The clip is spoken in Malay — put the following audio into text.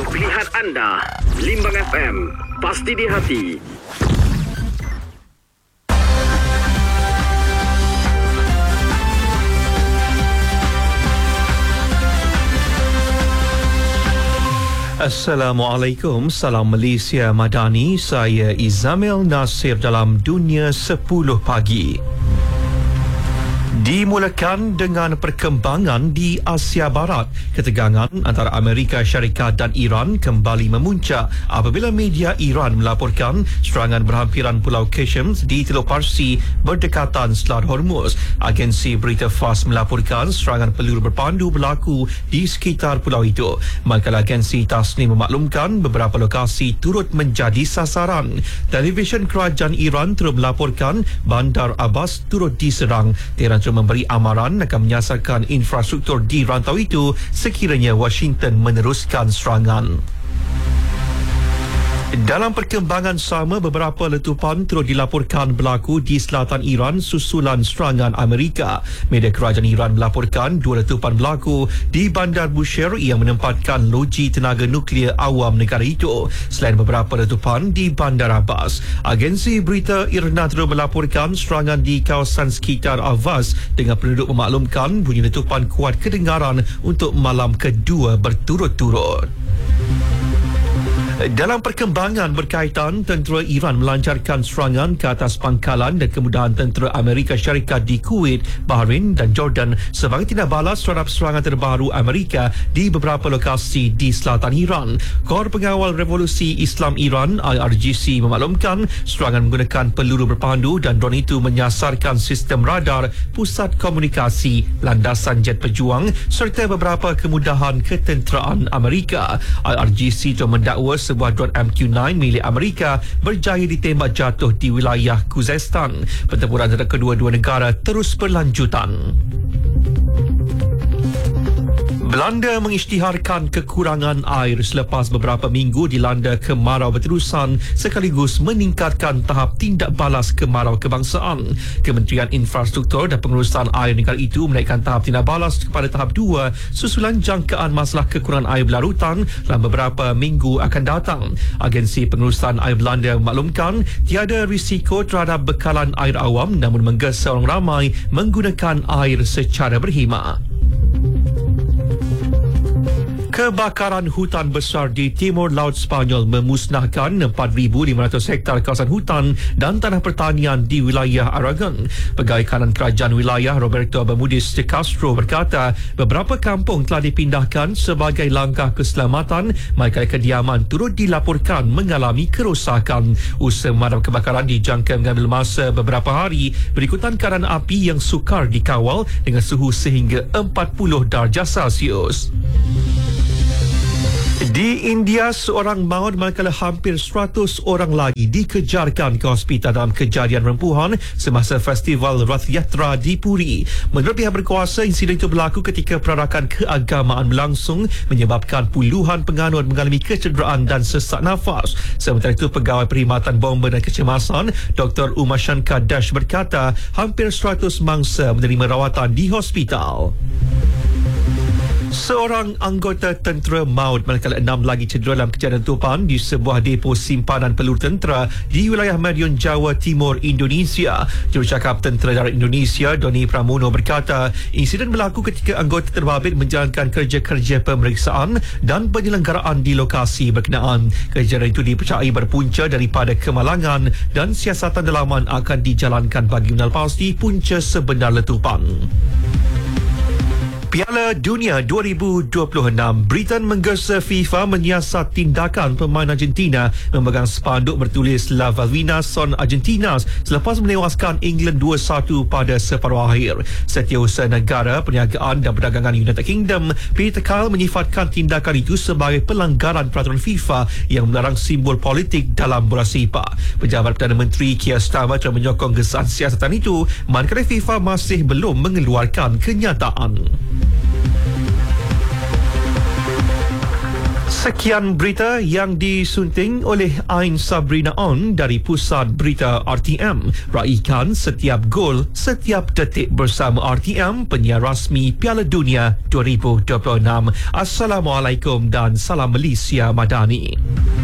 Pilihan anda, Limbang FM, pasti di hati. Assalamualaikum, salam Malaysia Madani. Saya Izamil Nasir dalam Dunia 10 Pagi. Dimulakan dengan perkembangan di Asia Barat. Ketegangan antara Amerika Syarikat dan Iran kembali memuncak apabila media Iran melaporkan serangan berhampiran Pulau Qasem di Teluk Parsi berdekatan Selat Hormuz. Agensi berita FAS melaporkan serangan peluru berpandu berlaku di sekitar pulau itu. Manakala agensi Tasnim memaklumkan beberapa lokasi turut menjadi sasaran. Televisyen kerajaan Iran terus melaporkan Bandar Abbas turut diserang. Tehran memberi amaran akan menyasarkan infrastruktur di rantau itu sekiranya Washington meneruskan serangan. Dalam perkembangan sama, beberapa letupan turut dilaporkan berlaku di selatan Iran susulan serangan Amerika. Media kerajaan Iran melaporkan 2 letupan berlaku di Bandar Bushehr yang menempatkan loji tenaga nuklear awam negara itu, selain beberapa letupan di Bandar Abbas. Agensi berita IRNA terus melaporkan serangan di kawasan sekitar Avaz dengan penduduk memaklumkan bunyi letupan kuat kedengaran untuk malam kedua berturut-turut. Dalam perkembangan berkaitan, tentera Iran melancarkan serangan ke atas pangkalan dan kemudahan tentera Amerika Syarikat di Kuwait, Bahrain dan Jordan sebagai tindak balas terhadap serangan terbaru Amerika di beberapa lokasi di selatan Iran. Kor Pengawal Revolusi Islam Iran IRGC memaklumkan serangan menggunakan peluru berpandu dan drone itu menyasarkan sistem radar, pusat komunikasi, landasan jet pejuang serta beberapa kemudahan ketenteraan Amerika. IRGC telah mendakwa sebuah drone MQ-9 milik Amerika berjaya ditembak jatuh di wilayah Khuzestan. Pertempuran antara kedua-dua negara terus berlanjutan. Belanda mengisytiharkan kekurangan air selepas beberapa minggu dilanda kemarau berterusan sekaligus meningkatkan tahap tindak balas kemarau kebangsaan. Kementerian Infrastruktur dan Pengurusan Air negara itu menaikkan tahap tindak balas kepada tahap 2 susulan jangkaan masalah kekurangan air berlarutan dalam beberapa minggu akan datang. Agensi Pengurusan Air Belanda memaklumkan tiada risiko terhadap bekalan air awam namun menggesa orang ramai menggunakan air secara berkhidmat. Kebakaran hutan besar di timur laut Sepanyol memusnahkan 4,500 hektar kawasan hutan dan tanah pertanian di wilayah Aragon. Pegawai kanan kerajaan wilayah Roberto Bermudez de Castro berkata beberapa kampung telah dipindahkan sebagai langkah keselamatan manakala kediaman turut dilaporkan mengalami kerosakan. Usaha memadam kebakaran dijangka mengambil masa beberapa hari berikutan kerana api yang sukar dikawal dengan suhu sehingga 40 darjah Celsius. Di India, seorang maut manakala hampir 100 orang lagi dikejarkan ke hospital dalam kejadian rempuhan semasa festival Rath Yatra di Puri. Menurut pihak berkuasa, insiden itu berlaku ketika perarakan keagamaan berlangsung menyebabkan puluhan penganut mengalami kecederaan dan sesak nafas. Sementara itu, Pegawai Perkhidmatan Bomba dan Kecemasan Dr. Umar Shankar Dash berkata hampir 100 mangsa menerima rawatan di hospital. Seorang anggota tentera maut manakala 6 lagi cedera dalam kejadian tupan di sebuah depo simpanan peluru tentera di wilayah Madiun, Jawa Timur, Indonesia. Jurucakap Tentera Darat Indonesia, Doni Pramono berkata, insiden berlaku ketika anggota terbabit menjalankan kerja-kerja pemeriksaan dan penyelenggaraan di lokasi berkenaan. Kejadian itu dipercayai berpunca daripada kemalangan dan siasatan dalaman akan dijalankan bagi mengenal pasti punca sebenar letupan. Piala Dunia 2026, Britain menggesa FIFA menyiasat tindakan pemain Argentina memegang spanduk bertulis La Malvinas son Argentinas selepas menewaskan England 2-1 pada separuh akhir. Setiausaha Negara Perniagaan dan Perdagangan United Kingdom Peter Kyle menyifatkan tindakan itu sebagai pelanggaran peraturan FIFA yang melarang simbol politik dalam bola sepak. Pejabat Perdana Menteri Keir Starmer telah menyokong gesaan siasatan itu manakala FIFA masih belum mengeluarkan kenyataan. Sekian berita yang disunting oleh Ain Sabrina On dari Pusat Berita RTM. Raikan setiap gol, setiap detik bersama RTM, penyiar rasmi Piala Dunia 2026. Assalamualaikum dan salam Malaysia Madani.